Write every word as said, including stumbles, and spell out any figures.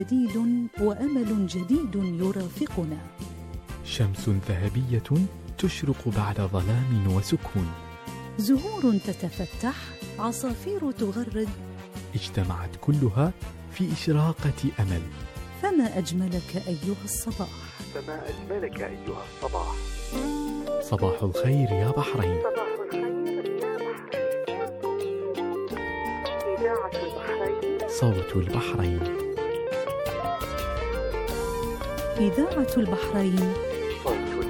جديد وأمل جديد يرافقنا. شمس ذهبية تشرق بعد ظلام وسكون، زهور تتفتح، عصافير تغرد، اجتمعت كلها في إشراقة أمل. فما أجملك أيها الصباح، فما أجملك أيها الصباح. صباح الخير يا بحرين. صباح الخير يا بحرين. إذاعة البحرين، صوت البحرين. إذاعة البحرين